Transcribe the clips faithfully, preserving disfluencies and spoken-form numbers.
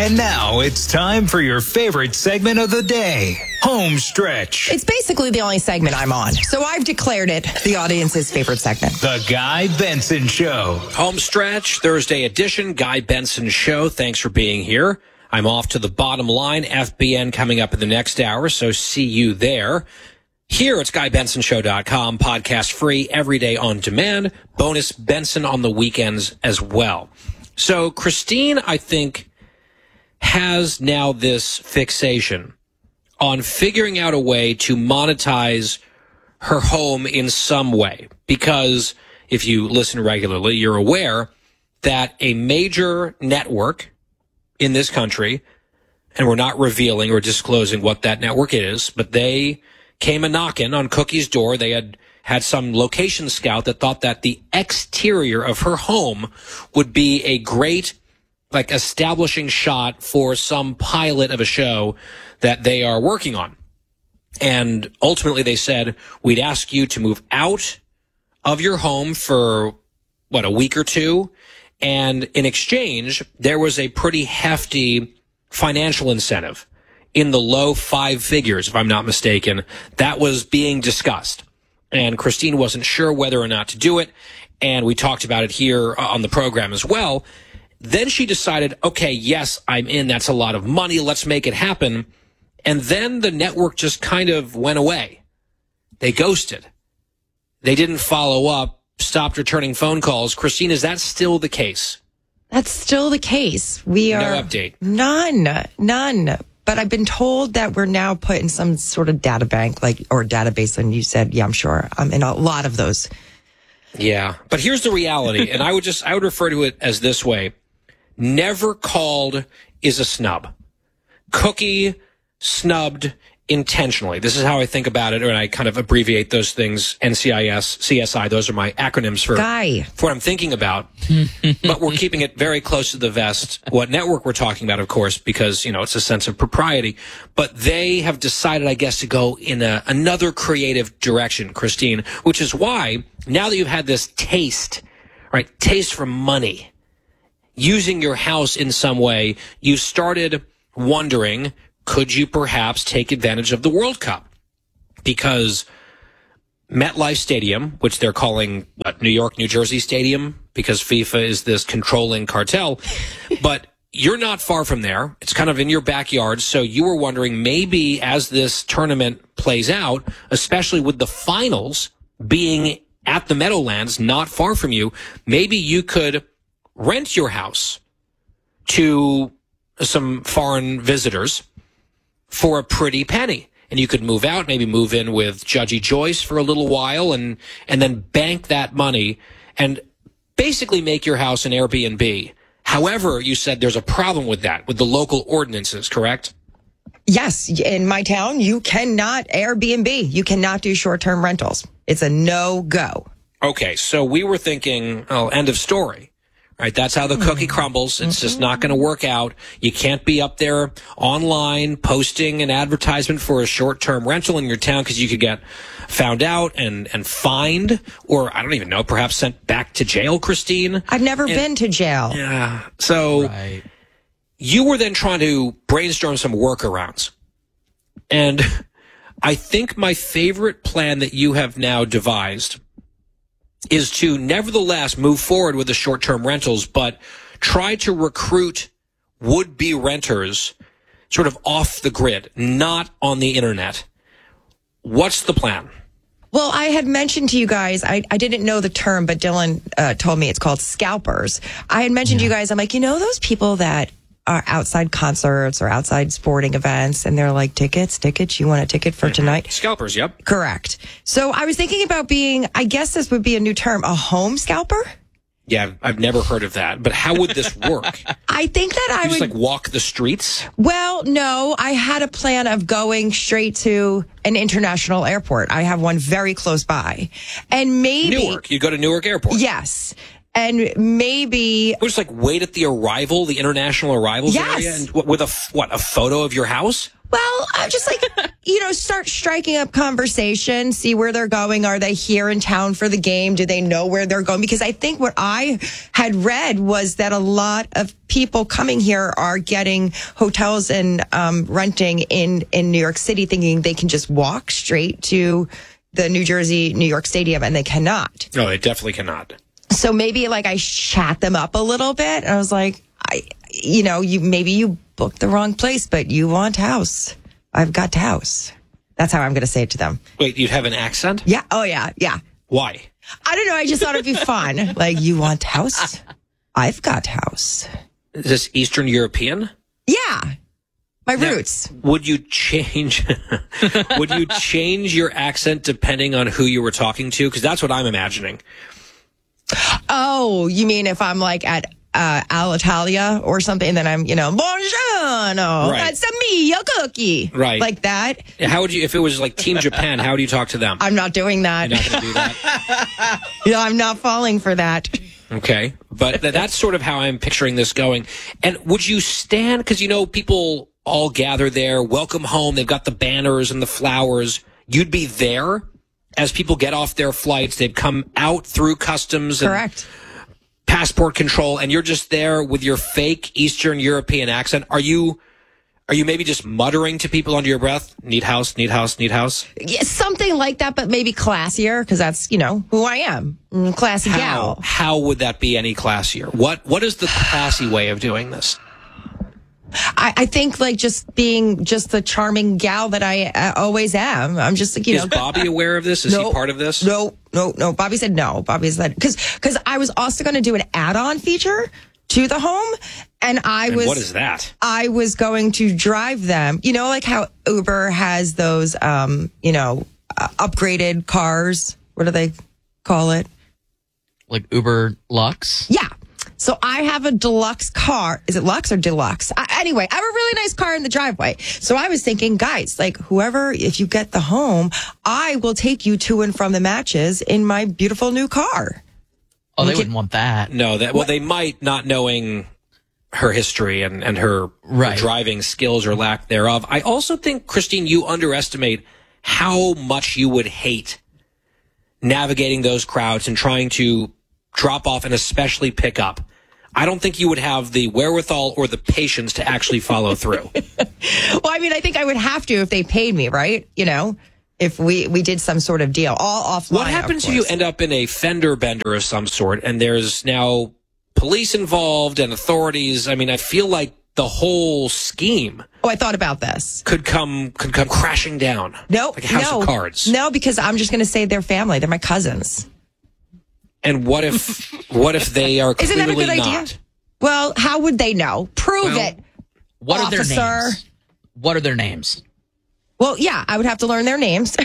And now it's time for your favorite segment of the day, Home Stretch. It's basically the only segment I'm on, so I've declared it the audience's favorite segment. The Guy Benson Show. Home Stretch, Thursday edition, Guy Benson Show. Thanks for being here. I'm off to the bottom line. F B N coming up in the next hour, so see you there. Here it's guy benson show dot com, podcast free, every day on demand. Bonus Benson on the weekends as well. So Christine, I think, has now this fixation on figuring out a way to monetize her home in some way. Because if you listen regularly, you're aware that a major network in this country, and we're not revealing or disclosing what that network is, but they came a knocking on Cookie's door. They had had some location scout that thought that the exterior of her home would be a great, like, establishing shot for some pilot of a show that they are working on. And ultimately they said, we'd ask you to move out of your home for, what, a week or two. And in exchange, there was a pretty hefty financial incentive in the low five figures, if I'm not mistaken, that was being discussed. And Christine wasn't sure whether or not to do it. And we talked about it here on the program as well. Then she decided, okay, yes, I'm in. That's a lot of money. Let's make it happen. And then the network just kind of went away. They ghosted. They didn't follow up, stopped returning phone calls. Christine, is that still the case? That's still the case. We are... No update. None. None. But I've been told that we're now put in some sort of data bank, like, or database, and you said, yeah, I'm sure. I'm in a lot of those. Yeah. But here's the reality, and I would just, I would refer to it as this way. Never called is a snub. Cookie snubbed intentionally. This is how I think about it, and I kind of abbreviate those things, N C I S, C S I. Those are my acronyms for, Guy. for what I'm thinking about. But we're keeping it very close to the vest, what network we're talking about, of course, because, you know, it's a sense of propriety. But they have decided, I guess, to go in a, another creative direction, Christine, which is why, now that you've had this taste, right, taste for money, using your house in some way, you started wondering, could you perhaps take advantage of the World Cup? Because MetLife Stadium, which they're calling what, New York, New Jersey Stadium, because FIFA is this controlling cartel, but you're not far from there. It's kind of in your backyard. So you were wondering, maybe as this tournament plays out, especially with the finals being at the Meadowlands, not far from you, maybe you could rent your house to some foreign visitors for a pretty penny. And you could move out, maybe move in with Judgy Joyce for a little while, and and then bank that money and basically make your house an Airbnb. However, you said there's a problem with that, with the local ordinances, correct? Yes. In my town, you cannot Airbnb. You cannot do short-term rentals. It's a no-go. Okay, so we were thinking, oh, end of story. Right, that's how the cookie crumbles. It's just not going to work out. You can't be up there online posting an advertisement for a short-term rental in your town because you could get found out and, and fined, or I don't even know, perhaps sent back to jail, Christine. I've never and, been to jail. Yeah. So right. You were then trying to brainstorm some workarounds. And I think my favorite plan that you have now devised is to nevertheless move forward with the short-term rentals, but try to recruit would-be renters sort of off the grid, not on the internet. What's the plan? Well, I had mentioned to you guys, I, I didn't know the term, but Dylan uh, told me it's called scalpers. I had mentioned to you guys, I'm like, you know those people that are outside concerts or outside sporting events, and they're like, tickets, tickets, you want a ticket for tonight? Scalpers, yep. Correct. So I was thinking about being, I guess this would be a new term, a home scalper? Yeah, I've never heard of that. But how would this work? I think that I you just would... like walk the streets? Well, no, I had a plan of going straight to an international airport. I have one very close by. And maybe... Newark. You go to Newark Airport. Yes. And maybe... We'll just like wait at the arrival, the international arrivals yes. area, and what, with a, what, a photo of your house? Well, I'm just like, you know, start striking up conversation, see where they're going. Are they here in town for the game? Do they know where they're going? Because I think what I had read was that a lot of people coming here are getting hotels and um, renting in, in New York City, thinking they can just walk straight to the New Jersey, New York Stadium, and they cannot. No, they definitely cannot. So maybe like I chat them up a little bit. I was like, I, you know, you maybe you booked the wrong place, but you want house. I've got house. That's how I'm going to say it to them. Wait, you'd have an accent? Yeah. Oh, yeah. Yeah. Why? I don't know. I just thought it'd be fun. Like, you want house? I've got house. Is this Eastern European? Yeah. My Now, roots. Would you change? Would you change your accent depending on who you were talking to? Because that's what I'm imagining. Oh, you mean if I'm like at uh, Alitalia or something, and then I'm, you know, buongiorno, Right. that's a me, a cookie. Right. Like that. How would you, if it was like Team Japan, how would you talk to them? I'm not doing that. You're not going to do that? No, I'm not falling for that. Okay. But th- that's sort of how I'm picturing this going. And would you stand, because, you know, people all gather there, welcome home, they've got the banners and the flowers. You'd be there as people get off their flights. They've come out through customs and Correct. passport control, and you're just there with your fake Eastern European accent. Are you are you maybe just muttering to people under your breath, need house, need house, need house? Yeah, something like that, but maybe classier, because that's, you know, who I am. Mm, Classy How, gal. how would that be any classier? What What is the classy way of doing this? I, I think like just being just the charming gal that I uh, always am. I'm just like, you Is know. Bobby aware of this? Is No, he part of this? No, no, no. Bobby said no. Bobby said, because because I was also going to do an add-on feature to the home, and I And was what is that? I was going to drive them. You know, like how Uber has those, um, you know, uh, upgraded cars. What do they call it? Like Uber Lux? Yeah. So I have a deluxe car. Is it Lux or Deluxe? I, anyway, I have a really nice car in the driveway. So I was thinking, guys, like whoever, if you get the home, I will take you to and from the matches in my beautiful new car. Oh, they can- wouldn't want that. No, that well, they might, not knowing her history and, and her, Right. her driving skills or lack thereof. I also think, Christine, you underestimate how much you would hate navigating those crowds and trying to drop off and especially pick up. I don't think you would have the wherewithal or the patience to actually follow through. Well, I mean, I think I would have to if they paid me, right? You know, if we, we did some sort of deal, all offline. What happens of if you course. end up in a fender bender of some sort and there's now police involved and authorities? I mean, I feel like the whole scheme Oh, I thought about this. could come could come crashing down. No, like a house no, of cards. No, because I'm just going to say they're family. They're my cousins. And what if what if they are Isn't that a clearly good not? idea? Well, how would they know? Prove Well, it. What are Officer. their names? What are their names? Well, yeah, I would have to learn their names,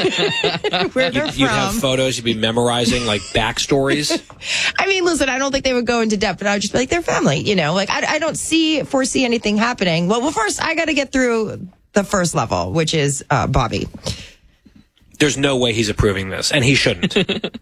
where they're You'd, you'd have from. photos. You'd be memorizing like backstories. I mean, listen, I don't think they would go into depth, but I would just be like, they're family. You know, like I, I don't see foresee anything happening. Well, well, first I got to get through the first level, which is uh, Bobby. There's no way he's approving this, and he shouldn't.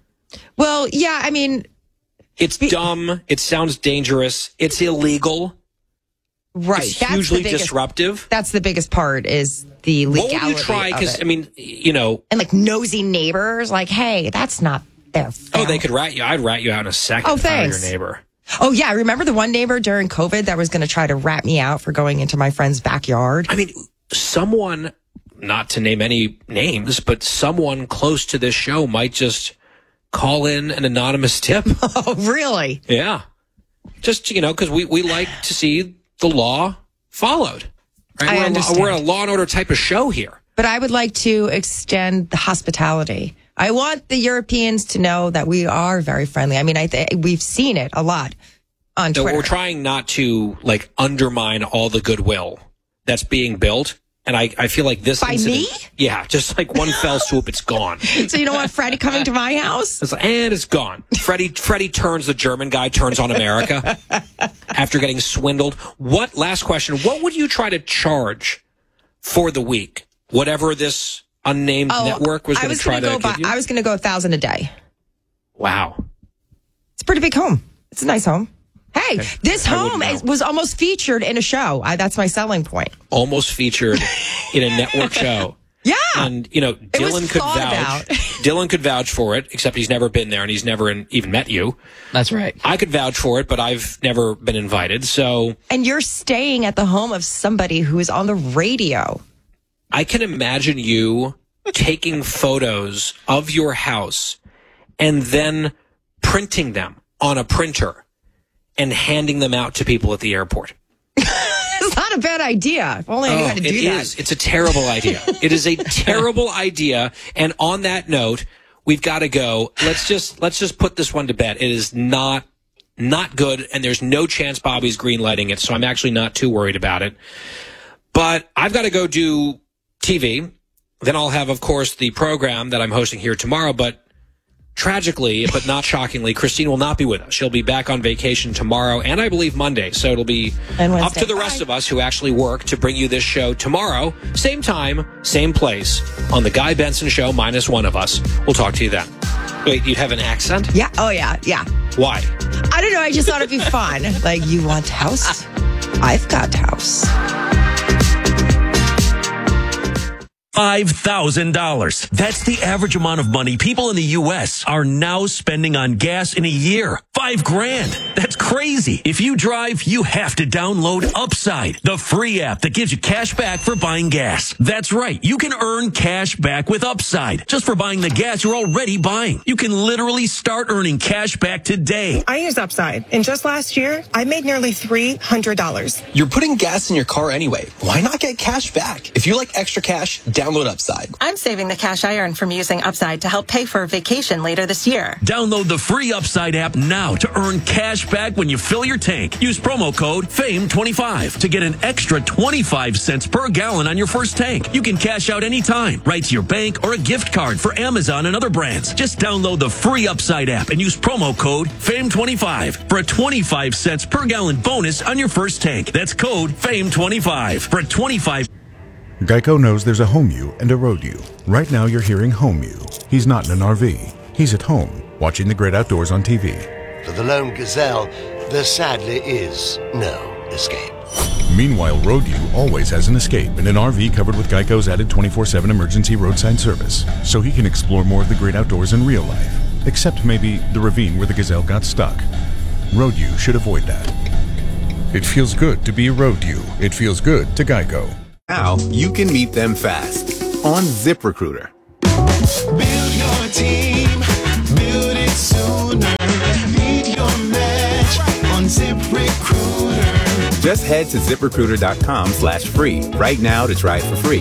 Well, yeah, I mean, It's dumb. It sounds dangerous. It's illegal. right? It's that's hugely the biggest, disruptive. That's the biggest part is the legality. What would you try? of Because it. I mean, you know, and like nosy neighbors, like, hey, that's not their. oh, family. they could rat you. I'd rat you out in a second Oh, if I were your thanks. neighbor. Oh yeah, remember the one neighbor during COVID that was going to try to rat me out for going into my friend's backyard? I mean, someone, not to name any names, but someone close to this show might just call in an anonymous tip. Oh, really? Yeah. Just, you know, because we, we like to see the law followed. Right? I we're, a, understand. lo- we're a law and order type of show here. But I would like to extend the hospitality. I want the Europeans to know that we are very friendly. I mean, I th- we've seen it a lot on So Twitter. we're trying not to, like, undermine all the goodwill that's being built. And I, I feel like this By incident, me? yeah, just like one fell swoop, it's gone. So you don't want Freddie coming to my house? It's like, and it's gone. Freddie, Freddie turns, the German guy turns on America after getting swindled. What, last question, what would you try to charge for the week? Whatever this unnamed network was I going to was try gonna to go give by, you? I was going to go a thousand a day. Wow. It's a pretty big home. It's a nice home. Hey, this I wouldn't home know. is, was almost featured in a show. I, that's my selling point. Almost featured in a network show. Yeah. And, you know, It was Dylan could thought vouch. about. Dylan could vouch for it, except he's never been there and he's never in, even met you. That's right. I could vouch for it, but I've never been invited. So And you're staying at the home of somebody who is on the radio. I can imagine you taking photos of your house and then printing them on a printer and handing them out to people at the airport. It's not a bad idea. If only I knew how to do it that. is. It's a terrible idea. It is a terrible idea. And on that note, we've got to go. Let's just let's just put this one to bed. It is not not good, and there's no chance Bobby's greenlighting it, so I'm actually not too worried about it. But I've got to go do T V. Then I'll have, of course, the program that I'm hosting here tomorrow. But tragically, but not shockingly, Christine will not be with us. She'll be back on vacation tomorrow and I believe Monday. So it'll be And up Wednesday. to the rest Bye. of us who actually work to bring you this show tomorrow. Same time, same place on The Guy Benson Show, minus one of us. We'll talk to you then. Wait, you'd have an accent? Yeah. Oh, yeah. Yeah. Why? I don't know. I just thought it'd be fun. Like, you want house? I've got house. five thousand dollars. That's the average amount of money people in the U S are now spending on gas in a year. Five grand. That's crazy. If you drive, you have to download Upside, the free app that gives you cash back for buying gas. That's right. You can earn cash back with Upside just for buying the gas you're already buying. You can literally start earning cash back today. I use Upside, and just last year, I made nearly three hundred dollars. You're putting gas in your car anyway. Why not get cash back? If you like extra cash, download Upside. I'm saving the cash I earn from using Upside to help pay for a vacation later this year. Download the free Upside app now to earn cash back when you fill your tank. Use promo code F A M E twenty-five to get an extra twenty-five cents per gallon on your first tank. You can cash out anytime, right to your bank or a gift card for Amazon and other brands. Just download the free Upside app and use promo code F A M E twenty-five for a twenty-five cents per gallon bonus on your first tank. That's code F A M E twenty-five for a twenty-five. Geico knows there's a home you and a road you. Right now you're hearing home you. He's not in an R V. He's at home, watching the great outdoors on T V. For the lone gazelle, there sadly is no escape. Meanwhile, road you always has an escape in an R V covered with Geico's added twenty-four seven emergency roadside service, so he can explore more of the great outdoors in real life. Except maybe the ravine where the gazelle got stuck. Road you should avoid that. It feels good to be a road you. It feels good to Geico. Now you can meet them fast on ZipRecruiter. Build your team, build it sooner. Meet your match on ZipRecruiter. Just head to ZipRecruiter.com slash free right now to try it for free.